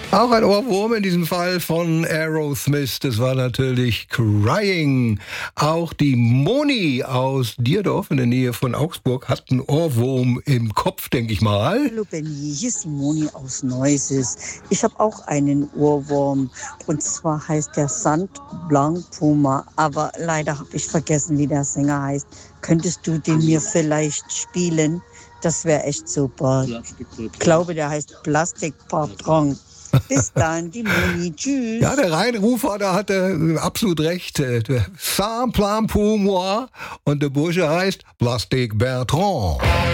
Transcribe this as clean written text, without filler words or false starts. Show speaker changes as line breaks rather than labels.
Auch ein Ohrwurm in diesem Fall von Aerosmith. Das war natürlich Crying. Auch die Moni aus Dierdorf in der Nähe von Augsburg hat einen Ohrwurm im Kopf, denke ich mal.
Hallo Benny, hier ist die Moni aus Neuses. Ich habe auch einen Ohrwurm und zwar heißt der Sant Blanc Puma, aber leider habe ich vergessen, wie der Sänger heißt. Könntest du den mir vielleicht spielen? Das wäre echt super. Ich glaube, der heißt Plastikpatron. Bis dann, die Moni. Tschüss.
Ja, der Rheinrufer, da hat er absolut recht. Saint Plan pour moi und der Bursche heißt Plastik Bertrand.